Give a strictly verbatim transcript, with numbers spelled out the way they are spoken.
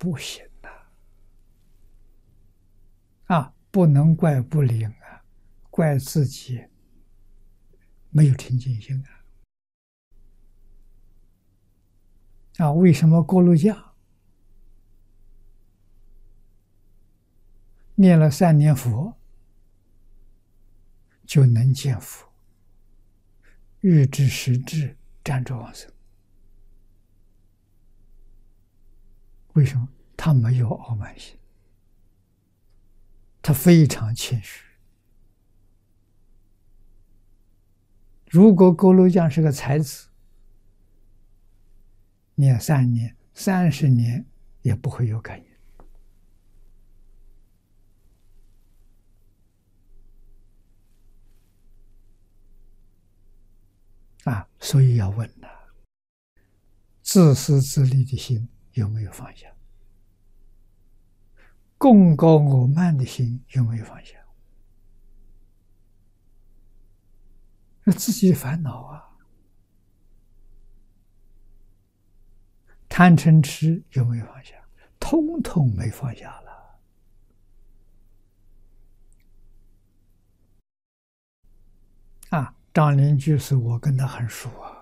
不行呐！啊，不能怪不灵啊，怪自己没有清净心啊！啊，为什么锅炉匠念了三年佛就能见佛，日知时至，瞻着往生？为什么？他没有傲慢心，他非常谦虚。如果锅炉匠是个才子，念三年、三十年也不会有感应啊！所以要问呐，自私自利的心有没有放下？贡高我慢的心有没有放下？那自己的烦恼啊！贪嗔痴有没有放下？通通没放下了啊！张邻居是我跟他很熟啊，